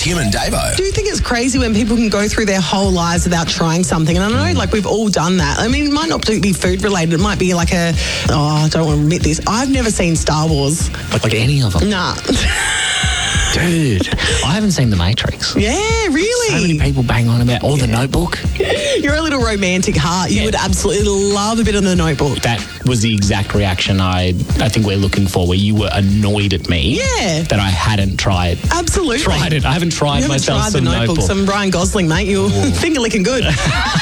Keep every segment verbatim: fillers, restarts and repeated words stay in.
Tim and Davo. Do you think it's crazy when people can go through their whole lives without trying something? And I know, like, we've all done that. I mean, it might not be food related. It might be like a, oh, I don't want to admit this. I've never seen Star Wars. Like, like any of them? Nah. Dude, I haven't seen The Matrix. Yeah, really? So many people bang on about, or The Notebook. You're a little romantic heart. You Yeah. would absolutely love a bit of The Notebook. That was the exact reaction I I think we're looking for, where you were annoyed at me Yeah. that I hadn't tried Absolutely. tried it. I haven't tried You haven't myself tried some The Notebook. Notebook. Some Ryan Gosling, mate. You're finger licking good. Tim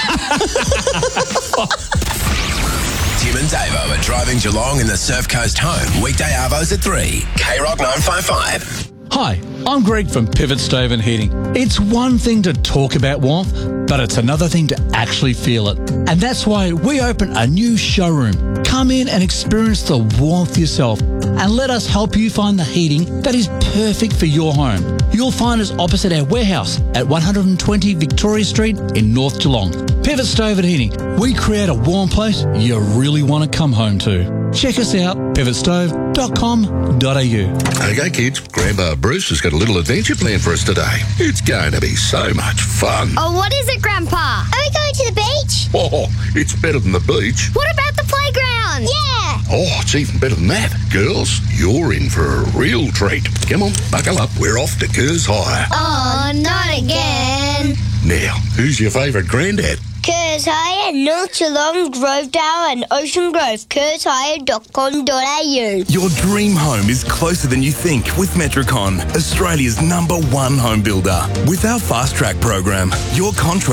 and Davo are driving Geelong in the Surf Coast home. Weekday arvos at three. K Rock nine five five. Hi, I'm Greg from Pivot Stove and Heating. It's one thing to talk about warmth, but it's another thing to actually feel it. And that's why we open a new showroom. Come in and experience the warmth yourself and let us help you find the heating that is perfect for your home. You'll find us opposite our warehouse at one hundred twenty Victoria Street in North Geelong. Pivot Stove and Heating. We create a warm place you really want to come home to. Check us out, pivot stove dot com dot a u. Okay, kids, Grandpa Bruce has got a little adventure planned for us today. It's going to be so much fun. Oh, what is it, Grandpa? Are we going to the beach? Oh, it's better than the beach. What about the playground? Yeah. Oh, it's even better than that. Girls, you're in for a real treat. Come on, buckle up. We're off to Kerrs Hire. Oh, not again. Now, who's your favourite granddad? Kerrs Hire, North Geelong, Grovedale and Ocean Grove. kerrs hire dot com dot a u. Your dream home is closer than you think with Metricon, Australia's number one home builder. With our Fast Track program, your contract